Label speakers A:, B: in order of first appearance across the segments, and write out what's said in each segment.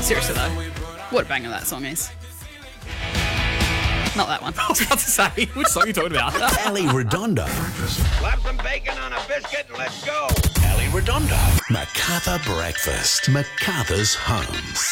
A: Seriously though, what a banger that song is. Not that one.
B: I was about to say, which song are you talking about?
C: Ali Redondo.
D: Slap some bacon on a biscuit and let's go.
C: Ali Redondo. MacArthur Breakfast. MacArthur's home.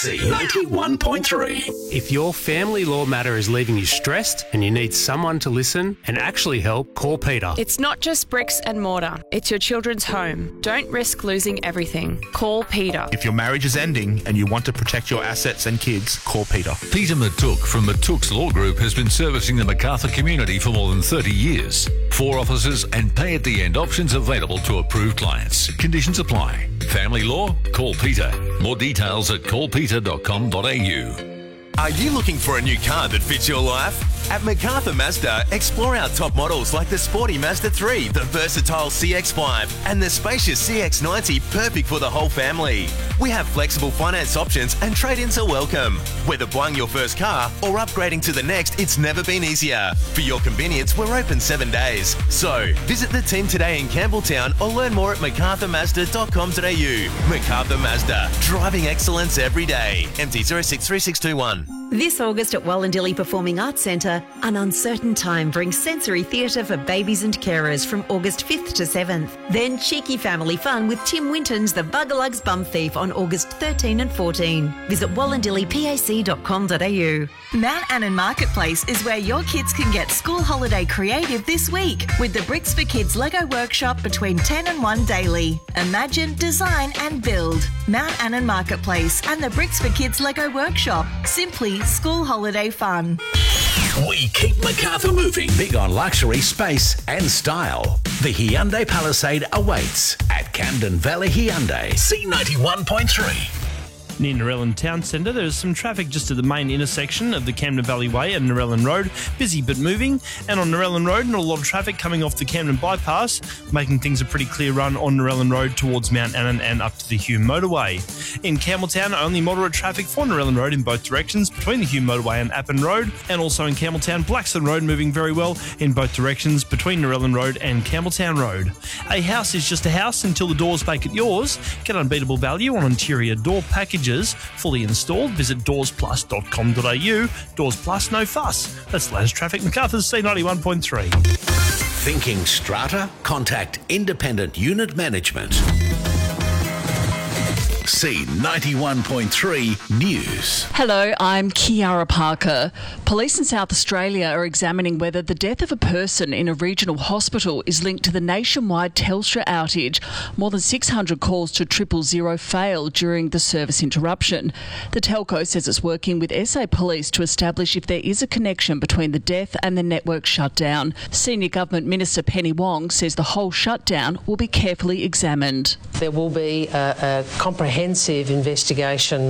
C: C91.3.
E: If your family law matter is leaving you stressed and you need someone to listen and actually help, call Peter.
F: It's not just bricks and mortar. It's your children's home. Don't risk losing everything. Call Peter.
G: If your marriage is ending and you want to protect your assets and kids, call Peter.
H: Peter Matuk from Matuk's Law Group has been servicing the MacArthur community for more than 30 years. 4 offices and pay-at-the-end options available to approved clients. Conditions apply. Family law? Call Peter. More details at callpeter.com.au.
I: Are you looking for a new car that fits your life? At MacArthur Mazda, explore our top models like the sporty Mazda 3, the versatile CX-5, and the spacious CX-90, perfect for the whole family. We have flexible finance options and trade-ins are welcome. Whether buying your first car or upgrading to the next, it's never been easier. For your convenience, we're open 7 days. So, visit the team today in Campbelltown or learn more at macarthurmazda.com.au. MacArthur Mazda, driving excellence every day. MT 063621.
J: This August at Wallandilly Performing Arts Centre, An Uncertain Time brings sensory theatre for babies and carers from August 5th to 7th. Then cheeky family fun with Tim Winton's The Bugalugs Bum Thief on August 13 and 14. Visit wallandillypac.com.au.
K: Mount Annan Marketplace is where your kids can get school holiday creative this week with the Bricks for Kids Lego workshop between 10 and 1 daily. Imagine, design and build. Mount Annan Marketplace and the Bricks for Kids Lego workshop. Simply school holiday fun.
C: We keep MacArthur moving. Big on luxury, space and style. The Hyundai Palisade awaits at Camden Valley Hyundai. C91.3.
L: Near Narellan Town Centre, there is some traffic just at the main intersection of the Camden Valley Way and Narellan Road. Busy but moving. And on Narellan Road, not a lot of traffic coming off the Camden Bypass, making things a pretty clear run on Narellan Road towards Mount Annan and up to the Hume Motorway. In Campbelltown, only moderate traffic for Narellan Road in both directions between the Hume Motorway and Appin Road. And also in Campbelltown, Blackstone Road moving very well in both directions between Narellan Road and Campbelltown Road. A house is just a house until the doors make it yours. Get unbeatable value on interior door packages fully installed. Visit doorsplus.com.au. Doors Plus, no fuss. That's the latest traffic. MacArthur's C91.3.
C: Thinking strata? Contact Independent Unit Management. C91.3 News.
M: Hello, I'm Kiara Parker. Police in South Australia are examining whether the death of a person in a regional hospital is linked to the nationwide Telstra outage. More than 600 calls to 000 failed during the service interruption. The telco says it's working with SA Police to establish if there is a connection between the death and the network shutdown. Senior Government Minister Penny Wong says the whole shutdown will be carefully examined.
N: There will be a comprehensive investigation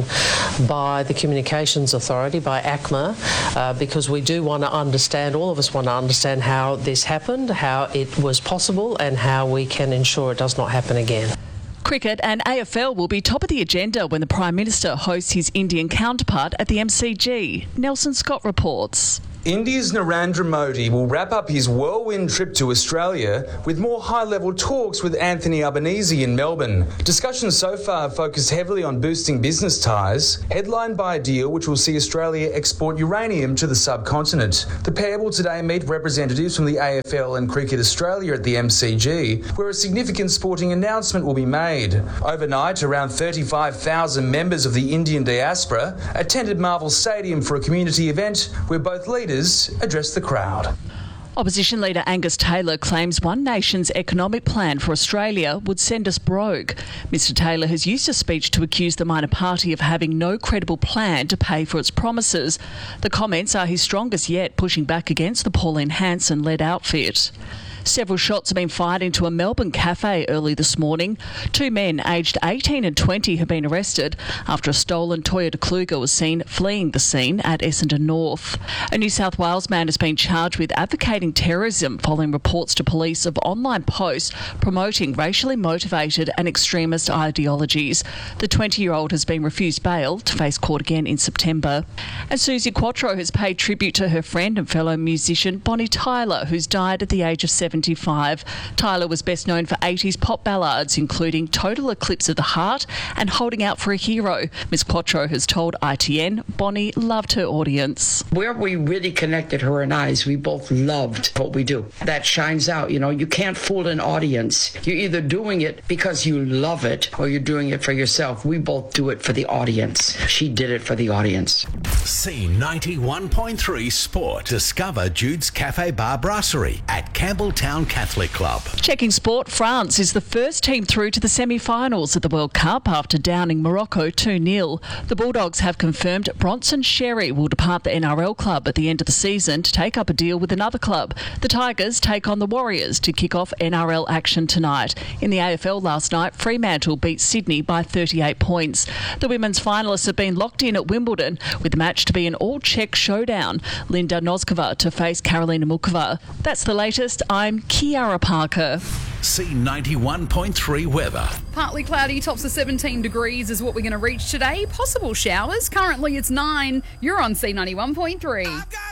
N: by the Communications Authority, by ACMA, because we do want to understand, all of us want to understand how this happened, how it was possible, and how we can ensure it does not happen again.
M: Cricket and AFL will be top of the agenda when the Prime Minister hosts his Indian counterpart at the MCG. Nelson Scott reports.
O: India's Narendra Modi will wrap up his whirlwind trip to Australia with more high-level talks with Anthony Albanese in Melbourne. Discussions so far have focused heavily on boosting business ties, headlined by a deal which will see Australia export uranium to the subcontinent. The pair will today meet representatives from the AFL and Cricket Australia at the MCG, where a significant sporting announcement will be made. Overnight, around 35,000 members of the Indian diaspora attended Marvel Stadium for a community event where both leaders address the crowd.
M: Opposition leader Angus Taylor claims one nation's economic plan for Australia would send us broke. Mr Taylor has used a speech to accuse the minor party of having no credible plan to pay for its promises. The comments are his strongest yet, pushing back against the Pauline Hanson-led outfit. Several shots have been fired into a Melbourne cafe early this morning. 2 men aged 18 and 20 have been arrested after a stolen Toyota Kluger was seen fleeing the scene at Essendon North. A New South Wales man has been charged with advocating terrorism following reports to police of online posts promoting racially motivated and extremist ideologies. The 20-year-old has been refused bail to face court again in September. And Susie Quattro has paid tribute to her friend and fellow musician Bonnie Tyler, who's died at the age of 70. 75. Tyler was best known for 80s pop ballads, including Total Eclipse of the Heart and Holding Out for a Hero. Miss Quattro has told ITN Bonnie loved her audience.
P: Where we really connected, her and I, is we both loved what we do. That shines out. You know, you can't fool an audience. You're either doing it because you love it or you're doing it for yourself. We both do it for the audience. She did it for the audience.
C: C91.3 Sport. Discover Jude's Cafe Bar Brasserie at Campbelltown Catholic Club.
M: Checking sport, France is the first team through to the semi-finals of the World Cup after downing Morocco 2-0. The Bulldogs have confirmed Bronson Xerri will depart the NRL club at the end of the season to take up a deal with another club. The Tigers take on the Warriors to kick off NRL action tonight. In the AFL last night, Fremantle beat Sydney by 38 points. The women's finalists have been locked in at Wimbledon, with the match to be an all-Czech showdown. Linda Noskova to face Karolina Mukova. That's the latest. I'm Kiara Parker.
C: C91.3 weather.
A: Partly cloudy, tops of 17 degrees is what we're going to reach today. Possible showers. Currently it's 9. You're on C91.3.